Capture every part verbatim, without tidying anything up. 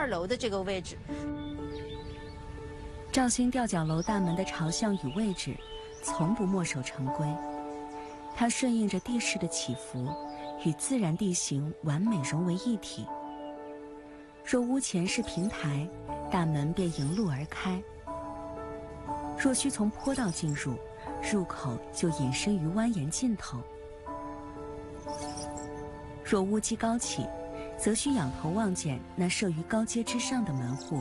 楼的这个位置。 肇兴吊脚楼大门的朝向与位置，从不墨守成规，它顺应着地势的起伏，与自然地形完美融为一体。若屋前是平台，大门便迎路而开；若需从坡道进入，入口就隐身于蜿蜒尽头。若屋基高起，则需仰头望见那设于高阶之上的门户。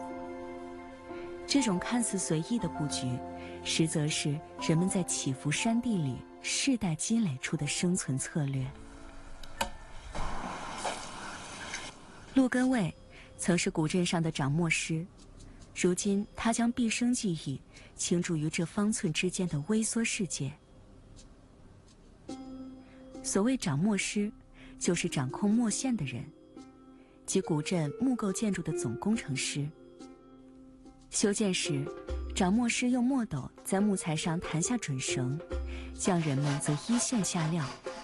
这种看似随意的布局，实则是人们在起伏山地里世代积累出的生存策略。陆根卫曾是古镇上的掌墨师，如今他将毕生记忆倾注于这方寸之间的微缩世界。所谓掌墨师，就是掌控墨线的人，即古镇木构建筑的总工程师。修建时，掌墨师用墨斗在木材上弹下准绳，匠人们则依线下料。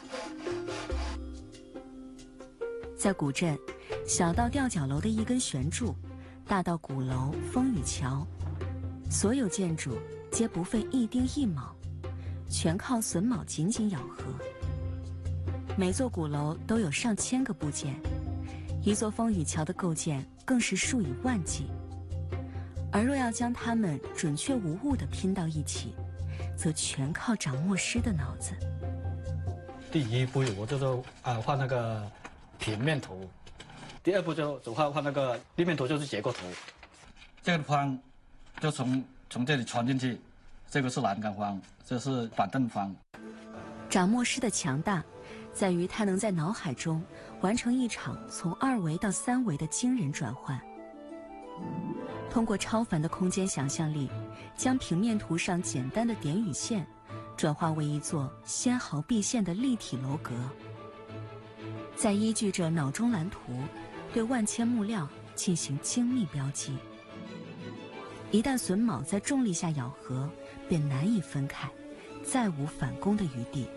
在古镇，小到吊脚楼的一根悬柱，大到鼓楼、风雨桥，所有建筑皆不费一丁一卯，全靠榫卯紧紧咬合。每座鼓楼都有上千个部件，一座风雨桥的构建更是数以万计。而若要将它们准确无误地拼到一起，则全靠掌墨师的脑子。 第一步我就是啊画那个平面图，第二步就就画画那个立面图，就是结构图。这个方就从从这里穿进去，这个是栏杆方，这是板凳方。 掌墨师的强大，在于他能在脑海中完成一场从二维到三维的惊人转换。通过超凡的空间想象力，将平面图上简单的点与线，转化为一座纤毫毕现的立体楼阁。再依据着脑中蓝图，对万千木料进行精密标记。一旦榫卯在重力下咬合，便难以分开，再无反攻的余地。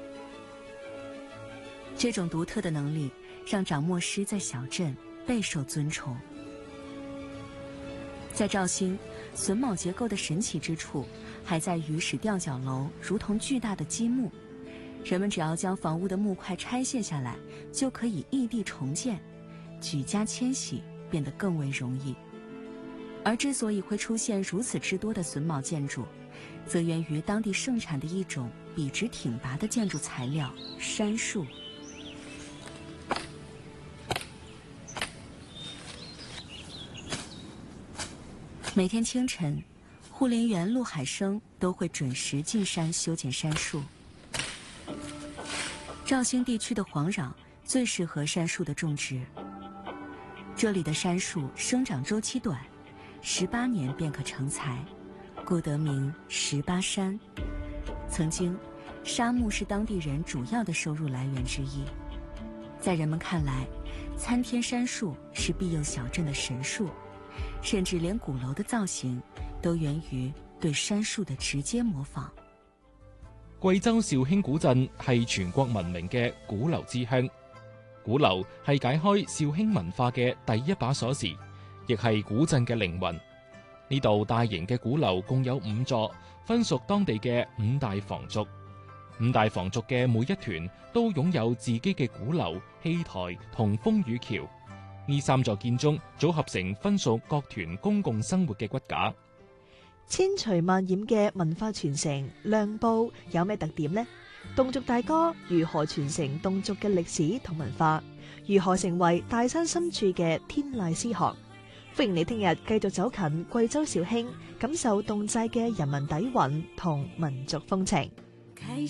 这种独特的能力，让掌墨师在小镇备受尊崇。在肇兴，榫卯结构的神奇之处，还在于使吊脚楼如同巨大的积木，人们只要将房屋的木块拆卸下来，就可以异地重建，举家迁徙变得更为容易。而之所以会出现如此之多的榫卯建筑，则源于当地盛产的一种笔直挺拔的建筑材料——杉树。每天清晨，护林员陆海生都会准时进山修剪杉树。肇兴地区的黄壤最适合杉树的种植，这里的杉树生长周期短，十八年便可成材，故得名十八杉。曾经，杉木是当地人主要的收入来源之一。在人们看來，参天杉樹是庇佑小鎮的神樹，甚至連鼓樓的造型都源於對杉樹的直接模仿。 貴州肇興古鎮係全國聞名嘅鼓樓之鄉，鼓樓係解開肇興文化嘅第一把鎖匙，亦係古鎮嘅靈魂。呢度大型嘅鼓樓共有五座，分屬當地嘅五大房族。五大房族嘅每一團都擁有自己嘅鼓樓、戲台同風雨橋。呢三座建築組合成分屬各團公共生活嘅骨架。 千錘萬染嘅文化傳承亮報有咩特點呢？侗族大歌如何傳承侗族嘅歷史同文化？如何成為大山深處嘅天籟詩行？歡迎你聽日繼續走近貴州肇興，感受侗寨嘅人民底蘊同民族風情。